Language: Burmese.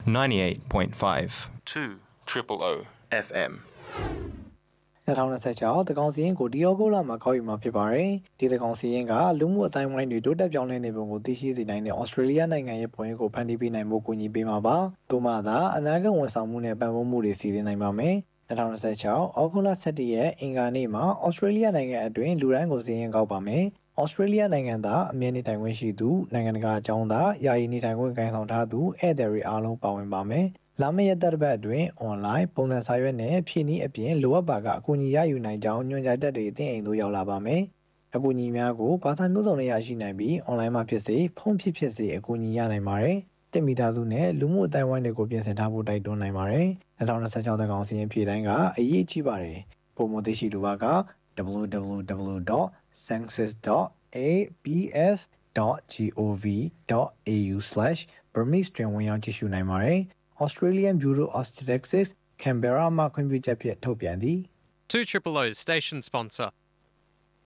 98.5 200 FM 2026တကောင်စီရင်ကိုဒီယောဂိုလာမှာခေါ်ယူမှာဖြစ်ပါတယ်။ဒီတကောင်စီရင်ကလူမှုအတိုင်းဝိုင်းတွေတိုးတက်ပြောင်းလဲနေပုံကိုသိရှိစေနိုင်တဲ့ဩစတြေးလျနိုင်ငံရဲ့ပုံရိပ်ကိုဖန်တီးပေးနိုင်ဖို့ကူညီပေးမှာပါ။သို့မှသာအနာဂတ်ဝန်ဆောင်မှုနဲ့ပံ့ပိုးမှုတွေစီစဉ်နိုင်ပါမယ်။2026ဩဂုတ်လ17ရက်အင်္ဂါနေ့မှာဩစတြေးလျနိုင်ငံအတွင်းလူတိုင်းကိုစီရင်ကောက်ပါမယ်။ဩစတြေးလျနိုင်ငံသားအမြဲနေထိုင်ခွင့်ရှိသူနိုင်ငံတကာအကြောင်းသားယာယီနေထိုင်ခွင့်ကိုင်ဆောင်ထားသူဧည့်သည်တွေအားလုံးပါဝင်ပါမယ်။လာမယ့်ရက်သက်တစ်ပတ်အတွင်းအွန်လိုင်းပုံစံစာရွက်နဲ့ဖြည့်နည်းအပြင်လိုအပ်ပါကအကူအညီရယူနိုင်ကြောင်းညွှန်ကြားချက်တွေအသင့်အိမ်သို့ရောက်လာပါမယ်။အကူအညီများကိုဘာသာမျိုးစုံနဲ့ရရှိနိုင်ပြီးအွန်လိုင်းမှာဖြစ်စေဖုန်းဖြစ်စေအကူအညီရနိုင်ပါတယ်။တင်မိသားစုနဲ့လူမှုအတိုင်းဝိုင်းတွေကိုပြင်ဆင်ထားဖို့တိုက်တွန်းနိုင်ပါတယ်။2026တကောင်စီရင်ဖြည့်တိုင်းကအရေးကြီးပါတယ်။ပုံမသိရှိလိုပါက www.census.abs.gov.au/Burmese တွင်ဝင်ရောက်ကြည့်ရှုနိုင်ပါတယ်။ Australian Bureau of Statistics Canberra မှခွင့်ပြုချက်ဖြင့်ထုတ်ပြန်သည် 200 station sponsor